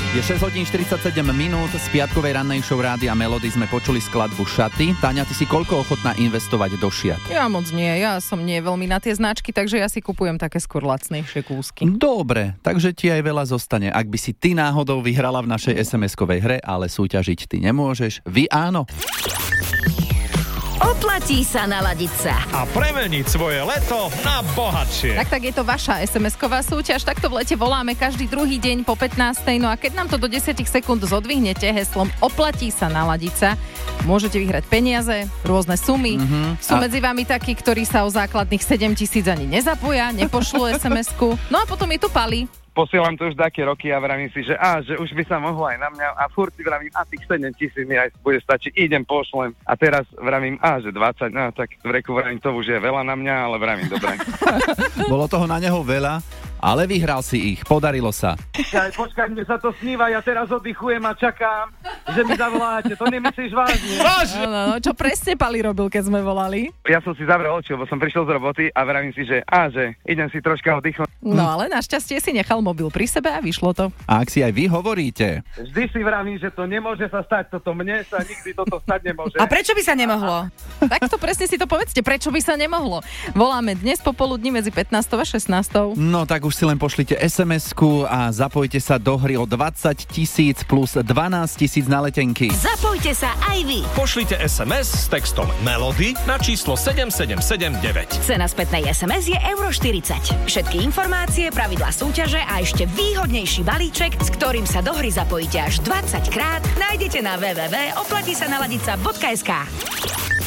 Je 6 hodín 47 minút, z piatkovej rannej show Rádia Melody sme počuli skladbu Šaty. Táňa, ty si koľko ochotná investovať do šiat? Ja moc nie, ja som nie veľmi na tie značky, takže ja si kupujem také skôr lacnejšie kúsky. Dobre, takže ti aj veľa zostane. Ak by si ty náhodou vyhrala v našej SMS-kovej hre, ale súťažiť ty nemôžeš, vy áno. Oplatí sa naladiť sa a premeniť svoje leto na bohatšie. Tak je to vaša SMS-ková súťaž. Takto v lete voláme každý druhý deň po 15. No a keď nám to do 10 sekúnd zodvihnete heslom Oplatí sa naladiť sa, môžete vyhrať peniaze, rôzne sumy. Sú medzi vami takí, ktorí sa o základných 7 000 ani nezapoja, nepošlú SMS-ku. No a potom je tu Pali. Posielam to už také roky a vravím si, že už by sa mohlo aj na mňa a furt si vravím, tých 7 000 mi aj bude stačiť, idem, pošlem. A teraz vravím, že 20, no tak v reku vravím, to už je veľa na mňa, ale vravím, dobre. Bolo toho na neho veľa, ale vyhral si ich, podarilo sa. Počkaj, mne sa to sníva, ja teraz oddychujem a čakám, že mi zavoláte, to nemyslíš vážne. No, čo presne Pali robil, keď sme volali? Ja som si zavrel oči, lebo som prišiel z roboty a vravím si, že idem si troška oddychnúť. No ale našťastie si nechal mobil pri sebe a vyšlo to. A ak si aj vy hovoríte. Vždy si vravím, že to nemôže sa stať, mne sa nikdy toto stať nemôže. A prečo by sa nemohlo? Tak to presne si to povedzte, prečo by sa nemohlo. Voláme dnes popoludní medzi 15. a 16. No tak už si len pošlite SMS-ku a zapojte sa do hry o 20 000 plus 12 000 na letenky. Zapojte sa aj vy. Pošlite SMS s textom Melody na číslo 7779. Cena spätnej SMS je €40. Všetky informácie, pravidlá súťaže a ešte výhodnejší balíček, s ktorým sa do hry zapojíte až 20 krát, nájdete na www.oplatisanaladica.sk.